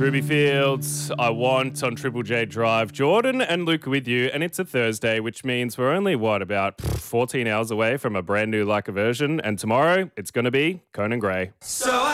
Ruby Fields, I Want on Triple J Drive. Jordan and Luke with you, and it's a Thursday, which means we're only, about 14 hours away from a brand new Like a version, and tomorrow it's going to be Conan Gray.